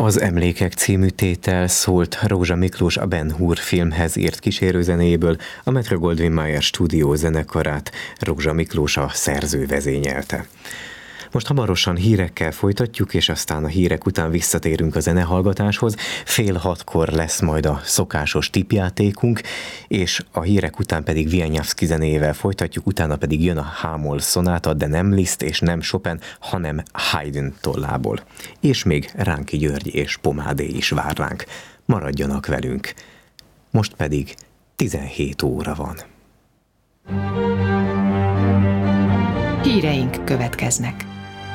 Az Emlékek című tétel szólt Rózsa Miklós a Ben Hur filmhez írt kísérőzenéből, a Metro-Goldwyn-Mayer stúdió zenekarát Rózsa Miklós a szerző vezényelte. Most hamarosan hírekkel folytatjuk, és aztán a hírek után visszatérünk a zenehallgatáshoz. 5:30 lesz majd a szokásos tippjátékunk, és a hírek után pedig Wieniawski zenével folytatjuk, utána pedig jön a H-moll szonáta, de nem Liszt és nem Chopin, hanem Haydn tollából. És még Ránki György és Pomádé is vár ránk. Maradjanak velünk. Most pedig 17 óra van. Híreink következnek.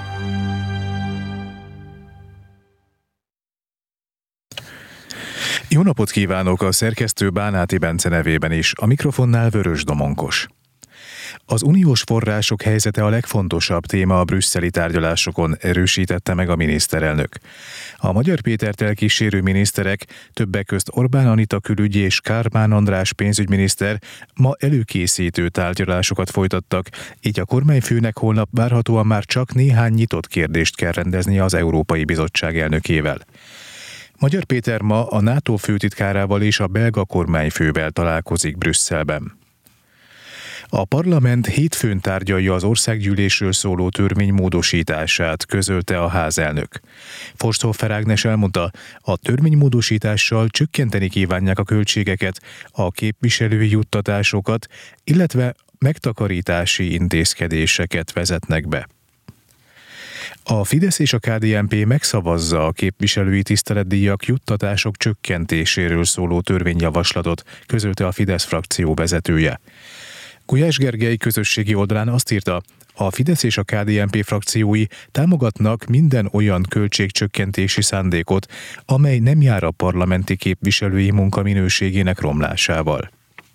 Jó napot kívánok, a szerkesztő Bánáti Bence nevében is, a mikrofonnál Vörös Domonkos. Az uniós források helyzete a legfontosabb téma a brüsszeli tárgyalásokon, erősítette meg a miniszterelnök. A Magyar Pétert elkísérő miniszterek, többek közt Orbán Anita külügyi és Kármán András pénzügyminiszter ma előkészítő tárgyalásokat folytattak, így a kormányfőnek holnap várhatóan már csak néhány nyitott kérdést kell rendeznie az Európai Bizottság elnökével. Magyar Péter ma a NATO főtitkárával és a belga kormányfővel találkozik Brüsszelben. A parlament hétfőn tárgyalja az országgyűlésről szóló törvény módosítását, közölte a házelnök. Forsthofer Ágnes elmondta, a törvénymódosítással csökkenteni kívánják a költségeket, a képviselői juttatásokat, illetve megtakarítási intézkedéseket vezetnek be. A Fidesz és a KDNP megszavazza a képviselői tiszteletdíjak, juttatások csökkentéséről szóló törvényjavaslatot, közölte a Fidesz frakció vezetője. Gulyás Gergely közösségi oldalán azt írta, a Fidesz és a KDNP frakciói támogatnak minden olyan költségcsökkentési szándékot, amely nem jár a parlamenti képviselői munka minőségének romlásával.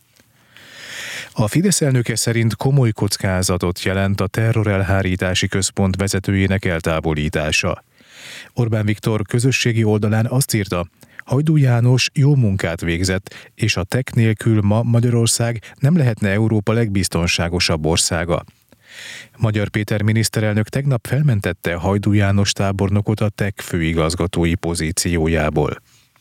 A Fidesz elnöke szerint komoly kockázatot jelent a terrorelhárítási központ vezetőjének eltávolítása. Orbán Viktor közösségi oldalán azt írta, Hajdú János jó munkát végzett, és a TEK nélkül ma Magyarország nem lehetne Európa legbiztonságosabb országa. Magyar Péter miniszterelnök tegnap felmentette Hajdú János tábornokot a TEK főigazgatói pozíciójából.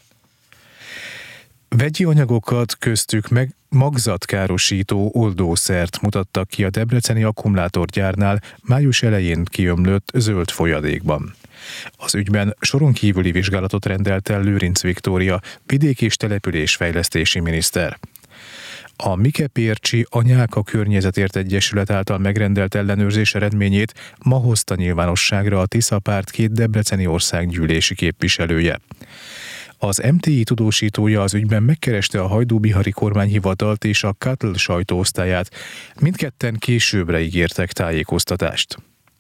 Vegyi anyagokat, köztük magzatkárosító oldószert mutattak ki a debreceni akkumulátorgyárnál május elején kiömlött zöld folyadékban. Az ügyben soron kívüli vizsgálatot rendelt el Lőrinc Viktória, vidék- és településfejlesztési miniszter. A Mikepércsi Anyák a Környezetért Egyesület által megrendelt ellenőrzés eredményét ma hozta nyilvánosságra a Tisza Párt két debreceni országgyűlési képviselője. Az MTI tudósítója az ügyben megkereste a hajdúbihari kormányhivatalt és a Katl sajtóosztályát, mindketten későbbre ígértek tájékoztatást.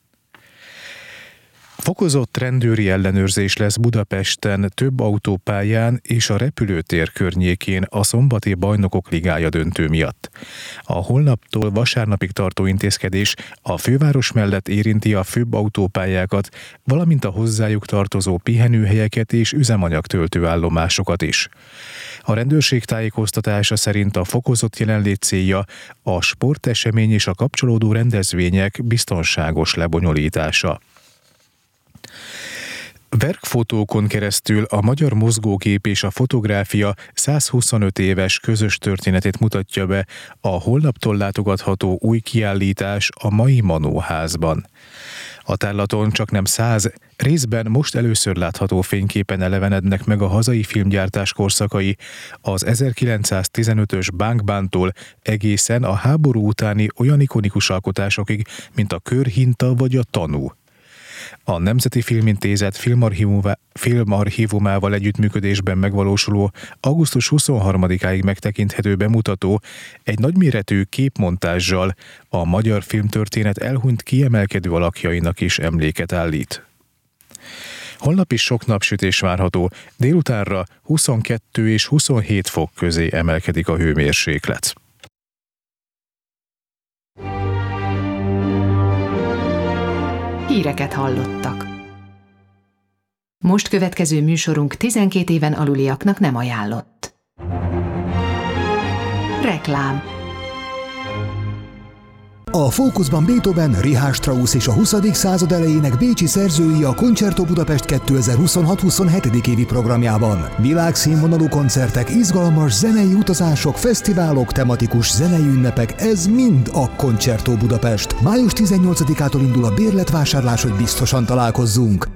Fokozott rendőri ellenőrzés lesz Budapesten több autópályán és a repülőtér környékén a szombati Bajnokok Ligája döntő miatt. A holnaptól vasárnapig tartó intézkedés a főváros mellett érinti a főbb autópályákat, valamint a hozzájuk tartozó pihenőhelyeket és üzemanyagtöltőállomásokat is. A rendőrség tájékoztatása szerint a fokozott jelenlét célja a sportesemény és a kapcsolódó rendezvények biztonságos lebonyolítása. Verkfotókon keresztül a magyar mozgókép és a fotográfia 125 éves közös történetét mutatja be a holnaptól látogatható új kiállítás a Mai Manó házban. A tárlaton csaknem 100 részben most először látható fényképen elevenednek meg a hazai filmgyártás korszakai, az 1915-ös Bánk-Bántól egészen a háború utáni olyan ikonikus alkotásokig, mint a Körhinta vagy a Tanú. A Nemzeti Filmintézet filmarchívumával együttműködésben megvalósuló augusztus 23-áig megtekinthető bemutató egy nagyméretű képmontázsal a magyar filmtörténet elhunyt kiemelkedő alakjainak is emléket állít. Holnap is sok napsütés várható, délutánra 22 és 27 fok közé emelkedik a hőmérséklet. Híreket hallottak. Most következő műsorunk 12 éven aluliaknak nem ajánlott. Reklám. A fókuszban Beethoven, Richard Strauss és a 20. század elejének bécsi szerzői a Concerto Budapest 2026-27. évi programjában. Világszínvonalú koncertek, izgalmas zenei utazások, fesztiválok, tematikus zenei ünnepek, ez mind a Concerto Budapest. Május 18-ától indul a bérletvásárlás, hogy biztosan találkozzunk.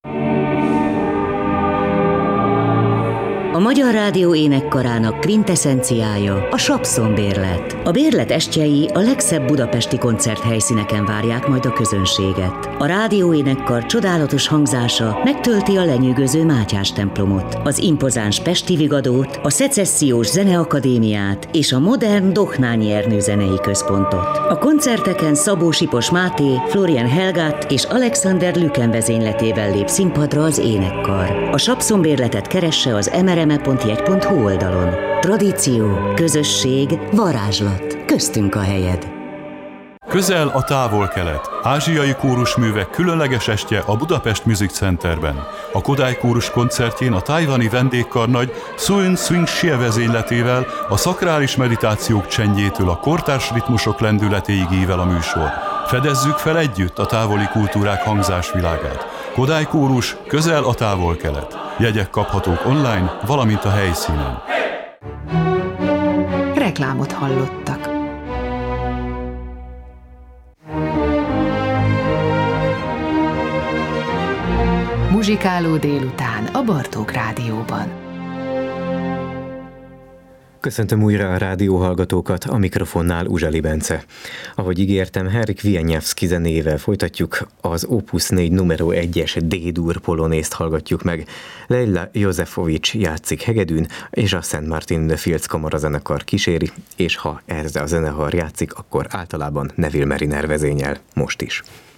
A Magyar Rádió énekkarának kvinteszenciája a Sapszon-bérlet. A bérlet estjei a legszebb budapesti koncerthelyszíneken várják majd a közönséget. A rádió énekkar csodálatos hangzása megtölti a lenyűgöző Mátyás templomot, az impozáns Pesti Vigadót, a Szecessziós Zeneakadémiát és a modern Dohnányi Ernő zenei központot. A koncerteken Szabó Sipos Máté, Florian Helgát és Alexander Lüken vezényletével lép színpadra az énekkar. A Sapszon-bérletet keresse az mrme.jegy.hu oldalon. Tradíció, közösség, varázslat. Köztünk a helyed. Közel a távol-kelet. Ázsiai kórusművek különleges estje a Budapest Music Centerben. A Kodály kórus koncertjén a tajvani vendégkarnagy Suen Swing Xie vezényletével, a szakrális meditációk csendjétől a kortárs ritmusok lendületéig ível a műsor. Fedezzük fel együtt a távoli kultúrák hangzásvilágát. Kodály kórus, közel a távol-kelet. Jegyek kaphatók online, valamint a helyszínen. Reklámot hallottak. Muzsikáló délután a Bartók Rádióban. Köszöntöm újra a rádióhallgatókat, a mikrofonnál Uzsali Bence. Ahogy ígértem, Henryk Wieniawski zenével folytatjuk, az Opus 4 numero 1-es D-dur polonészt hallgatjuk meg. Leila Józefovics játszik hegedűn, és a St. Martin in the Fields kamarazenekar kíséri, és ha ez a zenekar játszik, akkor általában Neville Mariner vezényel, most is.